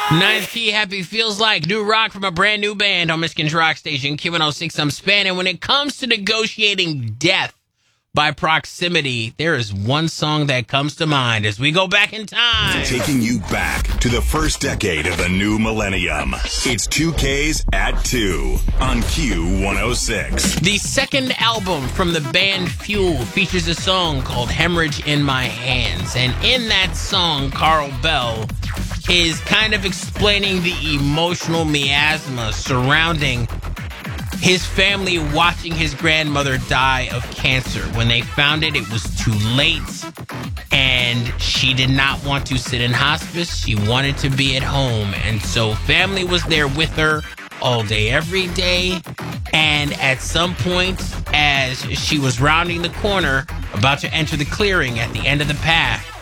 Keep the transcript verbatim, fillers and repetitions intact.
Ninth key, Happy Feels Like. New rock from a brand new band on Michigan's rock station, Q one oh six. I'm Span. And when it comes to negotiating death by proximity, there is one song that comes to mind as we go back in time. Taking you back to the first decade of the new millennium. It's two Ks at two on Q one oh six. The second album from the band Fuel features a song called Hemorrhage in My Hands. And in that song, Carl Bell is kind of explaining the emotional miasma surrounding his family watching his grandmother die of cancer. When they found it, it was too late, and she did not want to sit in hospice. She wanted to be at home, and so family was there with her all day, every day. And at some point, as she was rounding the corner, about to enter the clearing at the end of the path,